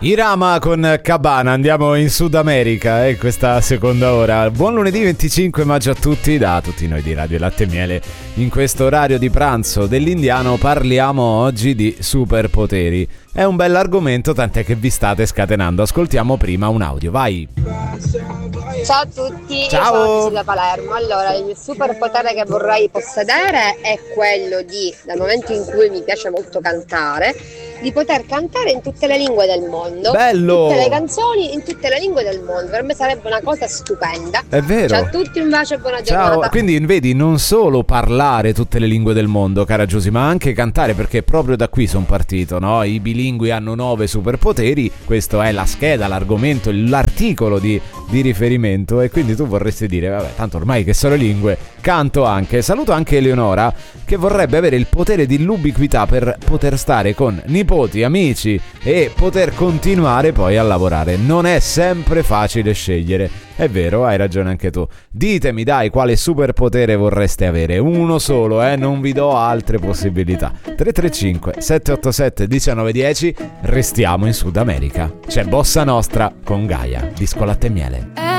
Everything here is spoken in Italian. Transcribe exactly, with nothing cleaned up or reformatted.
Irama con Cabana, andiamo in Sud America e eh, questa seconda ora. Buon lunedì venticinque maggio a tutti, da tutti noi di Radio Latte e Miele. In questo orario di pranzo dell'Indiano parliamo oggi di superpoteri. È un bell'argomento, tant'è che vi state scatenando. Ascoltiamo prima un audio, vai. Ciao a tutti, ciao. Io sono da Palermo. Allora, il superpotere che vorrei possedere è quello di, dal momento in cui mi piace molto cantare, di poter cantare in tutte le lingue del mondo. Bello! Tutte le canzoni in tutte le lingue del mondo. Per me sarebbe una cosa stupenda. È vero. Ciao a tutti, un bacio e buona Ciao. giornata. Quindi vedi, non solo parlare tutte le lingue del mondo, cara Giusy, ma anche cantare, perché proprio da qui sono partito, no? I bilingui hanno nove superpoteri. Questo è la scheda, l'argomento, l'articolo di, di riferimento. E quindi tu vorresti dire, vabbè, tanto ormai che sono lingue, canto anche. Saluto anche Eleonora, che vorrebbe avere il potere di l'ubiquità per poter stare con nipoti, amici e poter continuare poi a lavorare. Non è sempre facile scegliere. È vero, hai ragione anche tu. Ditemi dai quale superpotere vorreste avere. Uno solo, eh, non vi do altre possibilità. tre tre cinque sette otto sette uno nove uno zero. Restiamo in Sud America. C'è Bossa Nostra con Gaia, disco Latte e Miele.